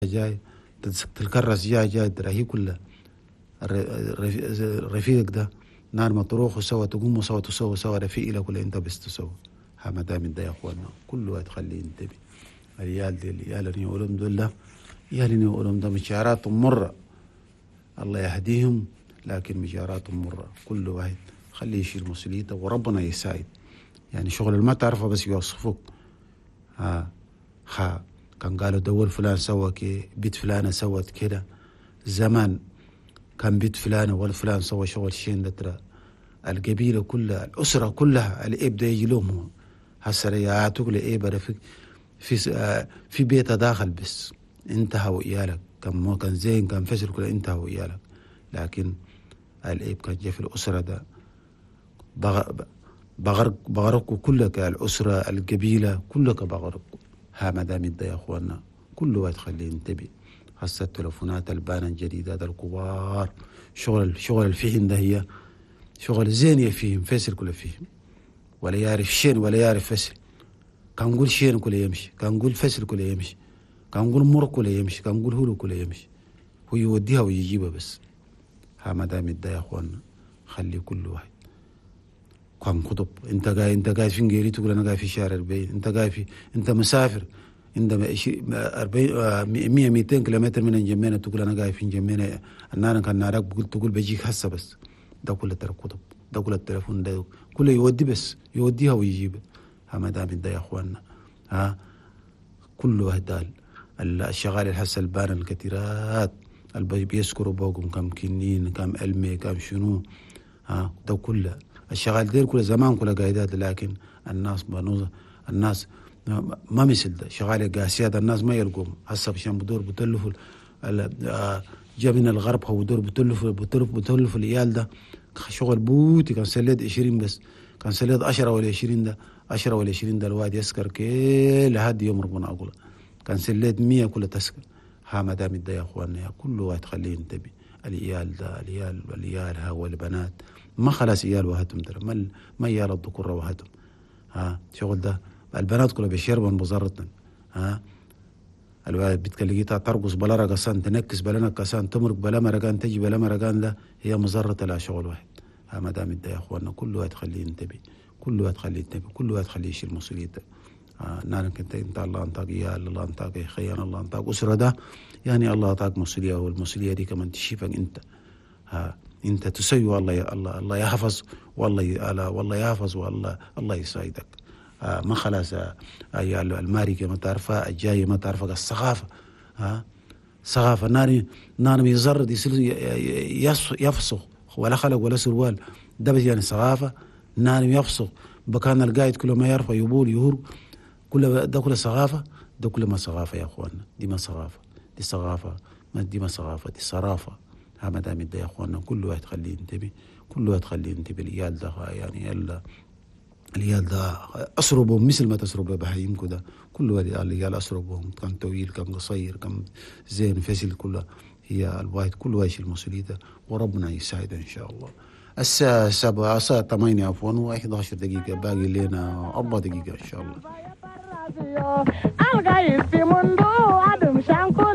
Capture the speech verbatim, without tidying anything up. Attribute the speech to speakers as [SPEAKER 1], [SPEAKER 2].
[SPEAKER 1] جاي تتكرس جاي جاي تراهي كلها رفيقك ده نار ما تروحوا سوا تقوموا سوا تسووا سوا رفيق لك ولا انت بس تسووا ما دام ده يا اخوانا كله هتخليه ينتبه. العيال دي العيال اللي يقولون دول ده عيال اللي يقولون ده مشاعراتهم مرة الله يهديهم لكن مشاعراتهم مرة. كل واحد خليه يشيل مسؤوليته وربنا يساعد. يعني شغل اللي ما تعرفه بس يوصفوك ها ها كان قالوا دول فلان سوى كي بيت فلانة سوت كده زمان كان بيت فلانة ولا فلان سوى شغل شين ده ترى القبيلة كلها الأسرة كلها الإب ده يجي لهم هالسريعاتك لإيه في في في بيت داخل بس انتهى وإيالك كان مو كان زين كان فشل كله انتهى وإيالك. لكن الإب كان جاي في الأسرة ده بغرق بغرقوا كلك الأسرة القبيلة كلك بغرقوا. ها ما دام ده يا أخوانا كل واحد خليه ينتبه. هسه التلفونات البانة الجديدة الكبار شغل شغل الفهم ده هي شغل زين يفهم فيصل كله فهم ولا يعرف شين ولا يعرف فصل. كان نقول شين كله يمشي كان نقول فصل كله يمشي كان نقول مر كله يمشي كان نقول هلو كله يمشي هو يوديها ويجيبها بس. ها ما دام ده يا أخوانا خلي كل واحد كان خطب انت قاعد انت قاعد في نجيري تقول انا قاعد في شارع أربعين انت قاعد في انت مسافر انت مية ميتين كيلومتر من الجمينة تقول انا قاعد في الجمينة النار كان نارك بقول تقول بيجيك هسه بس. ده كله ترى خطب ده كله التليفون ده كله يودي بس يوديها ويجيبها. ها ما دام ده يا اخواننا ها كل واحد الشغال الحس البان الكثيرات اللي بيسكروا بوقهم كم كنين كم علمي كم شنو ها ده كله الشغال دير كله زمان كله قاعدات. لكن الناس بنوزة الناس ما مثل ده شغال قاسيات الناس ما يلقوهم هسه بشان بدور بتلفوا جا من الغرب هو بدور بتلفوا بتلفوا بتلفوا العيال ده شغل بوتي كان سليد عشرين بس كان سليد عشرة ولا عشرين ده عشرة ولا عشرين ده الواد يسكر كل هاد يوم ربنا أقوله كان سليد مية كله تسكر. ها ما دام ده يا اخواننا يا كل واحد خليه ينتبه. العيال ده العيال والعيال ها والبنات ما خلاص عيال وهتم ترى ما ما عيال الذكور وهتم. ها شغل ده البنات كلها بيشربن بزرتن. ها الوالد بتكلجيتها ترقص بلا رقصان تنكس بلا نكسان تمرق بلا مرقان تجي بلا مرقان ده هي مزرة لا شغل واحد. ها ما دام ده يا اخواننا كل واحد خليه ينتبه كل واحد خليه ينتبه كل واحد خليه يشيل مسؤوليته. آه نانك انت انت الله انطاك عيال الله انطاك خيان الله انطاك اسره ده يعني الله اعطاك مسؤوليه والمسؤوليه دي كمان تشيفك انت. ها انت تسوي والله يا الله الله يحفظ والله ي... والله يحفظ والله الله يساعدك. آه ما خلاص آه الماركه ما تعرفها الجايه ما تعرفها الثقافه. ها ثقافه ناني ناني يزرد يصير يفسخ ولا خلق ولا سروال ده بس يعني ثقافه ناني يفسخ بكان القايد كله ما يعرف يبول يهور كل ده كله ثقافة ده كله ما ثقافة يا اخواننا دي ما ثقافة دي ثقافة ما دي ما ثقافة دي صرافة. ها ما دام ده يا اخواننا كل واحد خليه ينتبه كل واحد خليه ينتبه. العيال ده يعني يلا العيال ده أسربهم مثل ما تسرب بهايمكم ده كل واحد العيال أسربهم كان طويل كان قصير كان زين فاسل كله هي الواحد كل واحد يشيل مسؤوليته وربنا يساعده إن شاء الله. الساعة سبعة الساعة ثمانية عفوا وإحدى عشر دقيقة باقي لنا أربع دقيقة إن شاء الله.